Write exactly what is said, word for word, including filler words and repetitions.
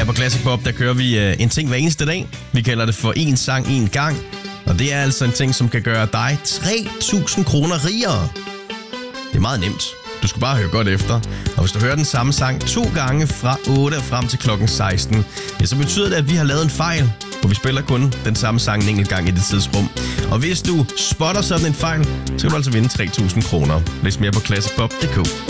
Her på Classic Pop, der kører vi øh, en ting hver eneste dag. Vi kalder det for en sang, en gang. Og det er altså en ting, som kan gøre dig tre tusind kroner rigere. Det er meget nemt. Du skal bare høre godt efter. Og hvis du hører den samme sang to gange fra otte og frem til klokken seksten, ja, så betyder det, at vi har lavet en fejl. For vi spiller kun den samme sang en enkelt gang i det tidsrum. Og hvis du spotter sådan en fejl, så kan du altså vinde tre tusind kroner. Læs mere på classic pop punktum d k.